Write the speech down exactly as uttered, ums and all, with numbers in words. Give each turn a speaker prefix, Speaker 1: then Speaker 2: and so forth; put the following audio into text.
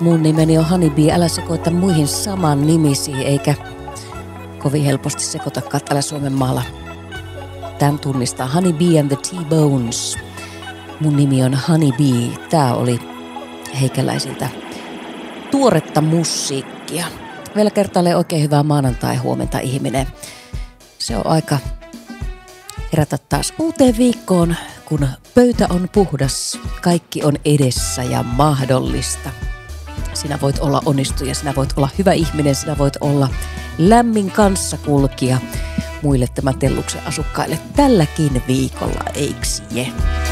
Speaker 1: Mun nimeni on Honeybee, älä sekoita muihin saman nimisiin, eikä kovin helposti sekoitakaan täällä Suomen maalla. Tän tunnistaa Honeybee and the T-Bones. Mun nimi on Honeybee. Tää oli heikäläisiltä tuoretta musiikkia. Vielä kertaalleen oikein hyvää maanantai-huomenta, ihminen. Se on aika herätä taas uuteen viikkoon, kun pöytä on puhdas, kaikki on edessä ja mahdollista. Sinä voit olla onnistuja, sinä voit olla hyvä ihminen, sinä voit olla lämmin kanssakulkija muille tämän Telluksen asukkaille tälläkin viikolla, eiks je?